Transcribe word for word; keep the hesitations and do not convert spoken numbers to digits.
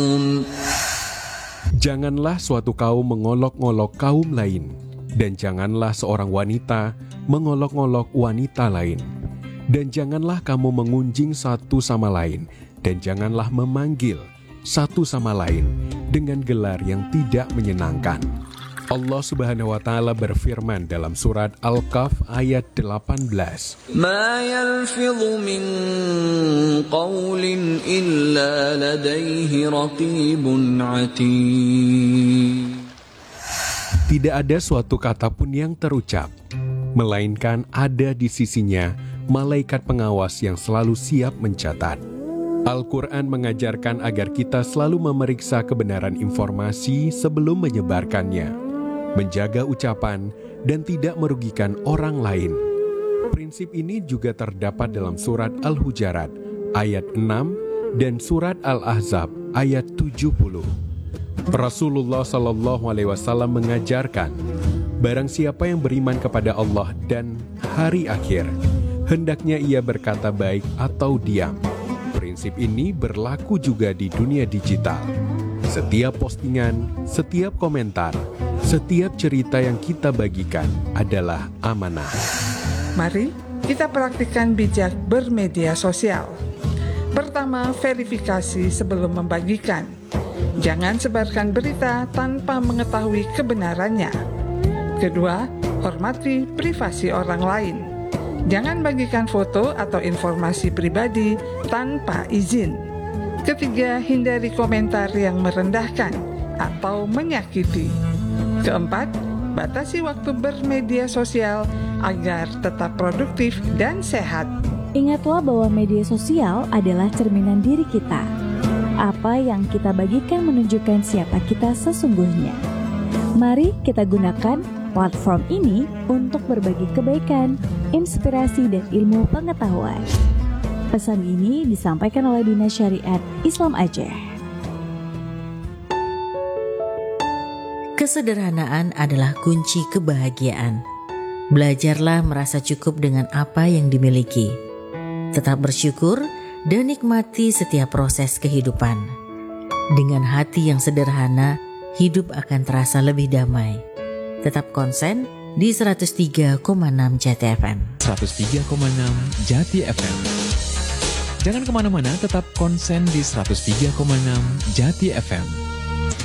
Janganlah suatu kaum mengolok-ngolok kaum lain, dan janganlah seorang wanita mengolok-ngolok wanita lain. Dan janganlah kamu mengunjing satu sama lain, dan janganlah memanggil satu sama lain dengan gelar yang tidak menyenangkan. Allah Subhanahu wa Ta'ala berfirman dalam surat Al-Kahf ayat delapan belas. Ma yalfidhu min qawlin illa ladaihi raqibun atid. Tidak ada suatu kata pun yang terucap, melainkan ada di sisinya malaikat pengawas yang selalu siap mencatat. Al-Quran mengajarkan agar kita selalu memeriksa kebenaran informasi sebelum menyebarkannya, menjaga ucapan, dan tidak merugikan orang lain. Prinsip ini juga terdapat dalam surat Al-Hujarat ayat enam dan surat Al-Ahzab ayat tujuh puluh. Rasulullah Shallallahu Alaihi Wasallam mengajarkan, barang siapa yang beriman kepada Allah dan hari akhir, hendaknya ia berkata baik atau diam. Prinsip ini berlaku juga di dunia digital. Setiap postingan, setiap komentar, setiap cerita yang kita bagikan adalah amanah. Mari kita praktikkan bijak bermedia sosial. Pertama, verifikasi sebelum membagikan. Jangan sebarkan berita tanpa mengetahui kebenarannya. Kedua, hormati privasi orang lain. Jangan bagikan foto atau informasi pribadi tanpa izin. Ketiga, hindari komentar yang merendahkan atau menyakiti. Keempat, batasi waktu bermedia sosial agar tetap produktif dan sehat. Ingatlah bahwa media sosial adalah cerminan diri kita. Apa yang kita bagikan menunjukkan siapa kita sesungguhnya. Mari kita gunakan platform ini untuk berbagi kebaikan, inspirasi, dan ilmu pengetahuan. Pesan ini disampaikan oleh Dinas Syariat Islam Aceh. Kesederhanaan adalah kunci kebahagiaan. Belajarlah merasa cukup dengan apa yang dimiliki. Tetap bersyukur dan nikmati setiap proses kehidupan. Dengan hati yang sederhana, hidup akan terasa lebih damai. Tetap konsen di seratus tiga koma enam Jati F M. seratus tiga koma enam Jati F M. Jangan kemana-mana, tetap konsen di seratus tiga koma enam Jati F M.